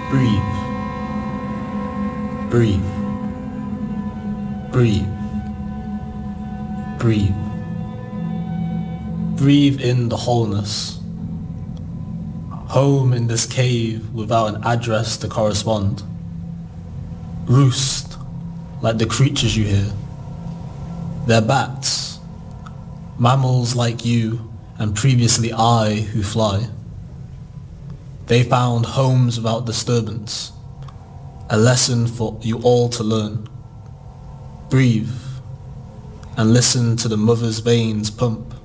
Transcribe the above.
Breathe, breathe, breathe, breathe. Breathe in the wholeness. Home in this cave without an address to correspond. Roost like the creatures you hear. They're bats, mammals like you and previously I who fly. They found homes without disturbance, a lesson for you all to learn. Breathe and listen to the mother's veins pump.